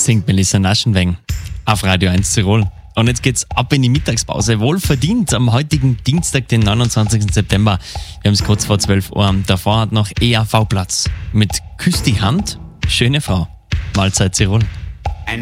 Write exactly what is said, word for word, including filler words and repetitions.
singt Melissa Naschenweng auf Radio eins Tirol. Und jetzt geht's ab in die Mittagspause. Wohlverdient am heutigen Dienstag, den neunundzwanzigsten September. Wir haben es kurz vor zwölf Uhr. Davor hat noch E A V Platz mit Küss die Hand, schöne Frau. Mahlzeit Tirol.